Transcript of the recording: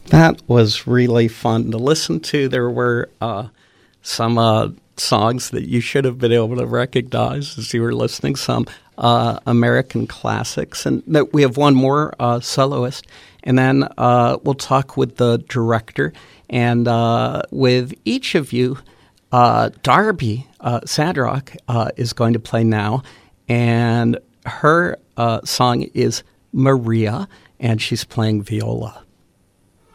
That was really fun to listen to. There were some songs that you should have been able to recognize as you were listening, some American classics. And we have one more soloist, and then we'll talk with the director. And with each of you, Darby Sandrock is going to play now, and her song is Maria, and she's playing viola.